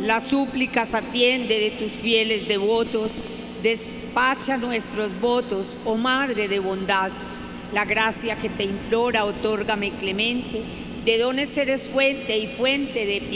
Las súplicas atiende de tus fieles devotos, despacha nuestros votos, oh Madre de bondad. La gracia que te implora, otórgame clemente, de dones eres fuente y fuente de piedad.